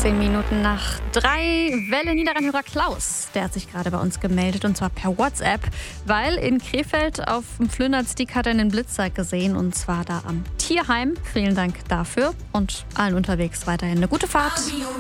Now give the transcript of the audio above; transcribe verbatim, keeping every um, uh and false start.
Zehn Minuten nach drei. Welle Niederrheinhörer Klaus, der hat sich gerade bei uns gemeldet und zwar per WhatsApp, weil in Krefeld auf dem Flönerstick hat er einen Blitzer gesehen und zwar da am Tierheim. Vielen Dank dafür und allen unterwegs weiterhin eine gute Fahrt.